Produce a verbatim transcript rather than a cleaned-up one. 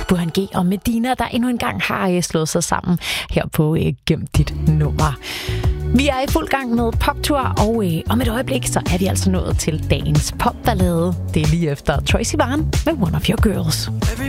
Burhan G og Medina, der endnu en gang har øh, slået sig sammen her på øh, Gem dit nummer. Vi er i fuld gang med poptur, og øh, om et øjeblik, så er vi altså nået til dagens popballade. Det er lige efter Troye Sivan med One of Your Girls. Every